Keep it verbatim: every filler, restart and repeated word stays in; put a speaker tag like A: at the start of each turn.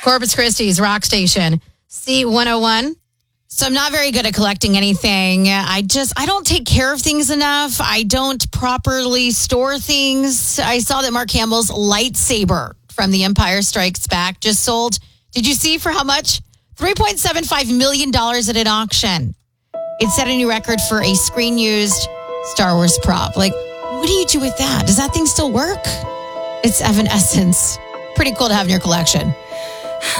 A: Corpus Christi's rock station, C one oh one. So I'm not very good at collecting anything. I just, I don't take care of things enough. I don't properly store things. I saw that Mark Hamill's lightsaber from The Empire Strikes Back just sold. Did you see for how much? three point seven five million dollars at an auction. It set a new record for a screen-used Star Wars prop. Like, what do you do with that? Does that thing still work? It's Evanescence. Pretty cool to have in your collection.